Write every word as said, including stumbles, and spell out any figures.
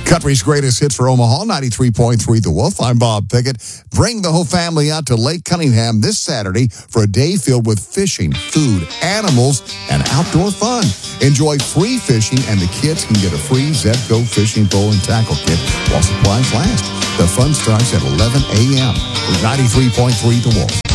Country's greatest hits for Omaha, ninety-three point three The Wolf. I'm Bob Pickett. Bring the whole family out to Lake Cunningham this Saturday for a day filled with fishing, food, animals, and outdoor fun. Enjoy free fishing, and the kids can get a free Zebco fishing pole and tackle kit while supplies last. The fun starts at eleven a.m. with ninety-three point three The Wolf.